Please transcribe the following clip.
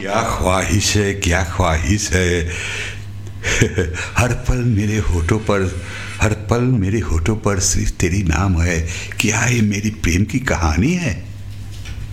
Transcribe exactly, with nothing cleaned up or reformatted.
क्या ख्वाहिश है, क्या ख्वाहिश है। हर पल मेरे होठों पर हर पल मेरे होठों पर सिर्फ तेरी नाम है। क्या ये मेरी प्रेम की कहानी है?